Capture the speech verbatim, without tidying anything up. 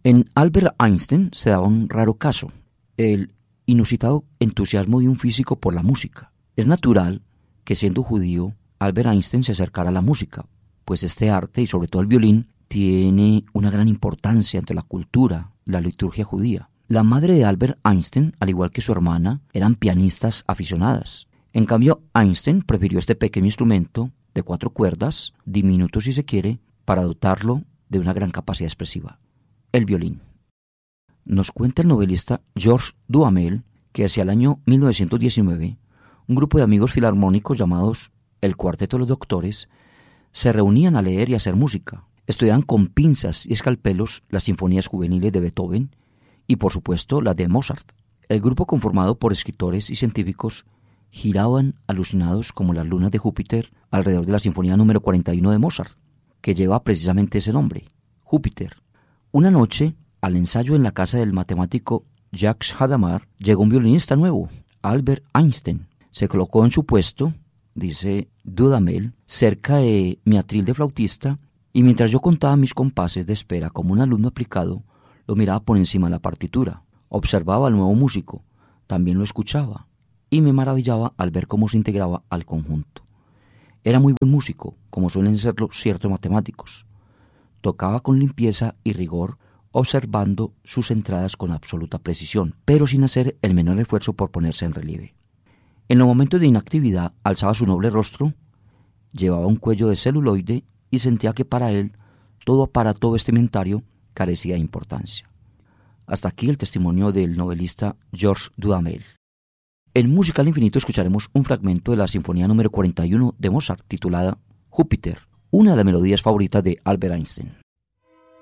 En Albert Einstein se daba un raro caso, el inusitado entusiasmo de un físico por la música. Es natural que, siendo judío, Albert Einstein se acercara a la música, pues este arte, y sobre todo el violín, tiene una gran importancia entre la cultura y la liturgia judía. La madre de Albert Einstein, al igual que su hermana, eran pianistas aficionadas. En cambio, Einstein prefirió este pequeño instrumento de cuatro cuerdas, diminuto si se quiere, para dotarlo de una gran capacidad expresiva: el violín. Nos cuenta el novelista Georges Duhamel que hacia el año mil novecientos diecinueve, un grupo de amigos filarmónicos llamados el Cuarteto de los Doctores se reunían a leer y hacer música. Estudiaban con pinzas y escalpelos las sinfonías juveniles de Beethoven y, por supuesto, las de Mozart. El grupo, conformado por escritores y científicos, giraban alucinados como las lunas de Júpiter alrededor de la sinfonía número cuarenta y uno de Mozart, que lleva precisamente ese nombre, Júpiter. Una noche, al ensayo en la casa del matemático Jacques Hadamard, llegó un violinista nuevo, Albert Einstein. Se colocó en su puesto, dice Dudamel, cerca de mi atril de flautista, y mientras yo contaba mis compases de espera como un alumno aplicado, lo miraba por encima de la partitura, observaba al nuevo músico, también lo escuchaba, y me maravillaba al ver cómo se integraba al conjunto. Era muy buen músico, como suelen serlo ciertos matemáticos. Tocaba con limpieza y rigor, observando sus entradas con absoluta precisión, pero sin hacer el menor esfuerzo por ponerse en relieve. En los momentos de inactividad alzaba su noble rostro, llevaba un cuello de celuloide y sentía que para él todo aparato vestimentario carecía de importancia. Hasta aquí el testimonio del novelista Georges Duhamel. En Música al Infinito escucharemos un fragmento de la sinfonía número cuarenta y uno de Mozart titulada Júpiter, una de las melodías favoritas de Albert Einstein.